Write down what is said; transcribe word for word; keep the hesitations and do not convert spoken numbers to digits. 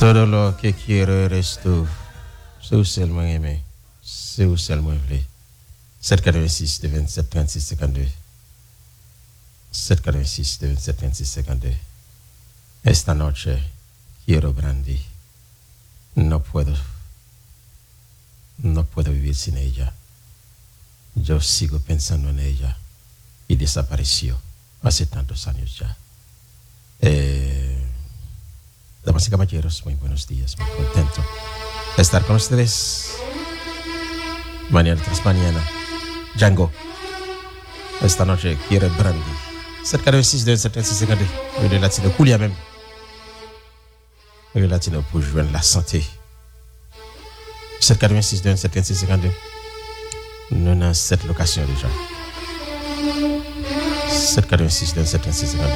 Todo lo que quiero eres tú. C'est où seulement aimé. C'est où seulement voulu. sept quatre-vingt-six de vingt-sept trente-six cinquante-deux. sept quatre-vingt-six de vingt-sept trente-six cinquante-deux. Esta noche quiero brandy. No puedo. No puedo vivir sin ella. Yo sigo pensando en ella y desapareció hace tantos años ya. Eh, damas y caballeros, muy buenos días, muy contento de estar con ustedes. Mañana tras mañana, Django. Esta noche quiere brandy. sept quatre-vingt-six de vingt-sept trente-six cinquante-deux. Le latino, Poulia même. Le latino pour joindre la santé. sept quatre-vingt-six de vingt-sept trente-six cinquante-deux. Nous avons cette location déjà. sept quatre-vingt-six de vingt-sept trente-six cinquante-deux.